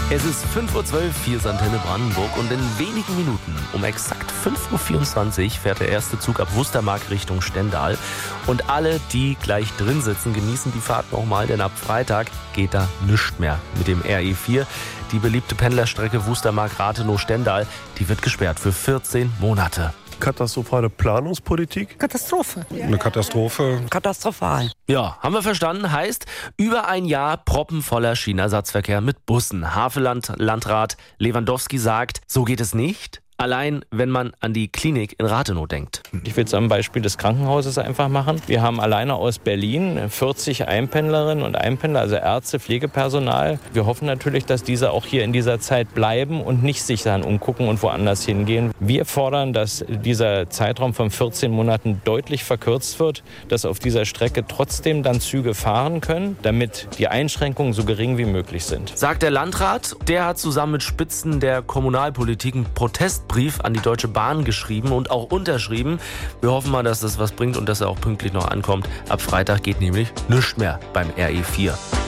Es ist 5:12 Uhr, hier ist Antenne Brandenburg und in wenigen Minuten, um exakt 5:24 Uhr, fährt der erste Zug ab Wustermark Richtung Stendal. Und alle, die gleich drin sitzen, genießen die Fahrt nochmal, denn ab Freitag geht da nichts mehr mit dem RE4. Die beliebte Pendlerstrecke Wustermark-Rathenow-Stendal, die wird gesperrt für 14 Monate. Katastrophale Planungspolitik? Katastrophe. Eine Katastrophe. Katastrophal. Ja, haben wir verstanden. Heißt, über ein Jahr proppenvoller Schienenersatzverkehr mit Bussen. Havelland-Landrat Lewandowski sagt, so geht es nicht. Allein, wenn man an die Klinik in Rathenow denkt. Ich will es am Beispiel des Krankenhauses einfach machen. Wir haben alleine aus Berlin 40 Einpendlerinnen und Einpendler, also Ärzte, Pflegepersonal. Wir hoffen natürlich, dass diese auch hier in dieser Zeit bleiben und nicht sich dann umgucken und woanders hingehen. Wir fordern, dass dieser Zeitraum von 14 Monaten deutlich verkürzt wird, dass auf dieser Strecke trotzdem dann Züge fahren können, damit die Einschränkungen so gering wie möglich sind. Sagt der Landrat, der hat zusammen mit Spitzen der Kommunalpolitik einen Protestbrief an die Deutsche Bahn geschrieben und auch unterschrieben. Wir hoffen mal, dass das was bringt und dass er auch pünktlich noch ankommt. Ab Freitag geht nämlich nichts mehr beim RE4.